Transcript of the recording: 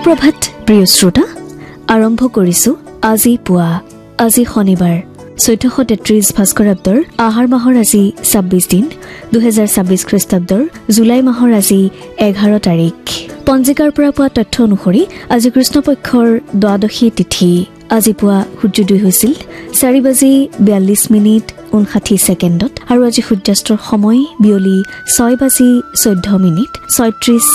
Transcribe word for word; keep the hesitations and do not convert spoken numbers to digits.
সুপ্ৰভাত প্ৰিয় শ্ৰোতা আৰম্ভ কৰিছো আজি পুৱা আজি শনিবাৰ চৈধ্যশ তেত্ৰিশ ভাস্কৰাব্দৰ আহাৰ মাহৰ আজি ছাব্বিশ দিন দুহেজাৰ ছাব্বিশ খ্ৰীষ্টাব্দৰ জুলাই মাহৰ আজি এঘাৰ তাৰিখ পঞ্জিকাৰ পৰা পোৱা তথ্য অনুসৰি আজি কৃষ্ণপক্ষৰ দ্বাদশী তিথি আজি পুৱা সূৰ্যোদয় হৈছিল চাৰি বাজি বিয়াল্লিশ মিনিট ঊনষাঠি ছেকেণ্ডত আৰু আজি সূৰ্যাস্তৰ সময় বিয়লি ছয় বাজি চৈধ্য মিনিট ছয়ত্ৰিশ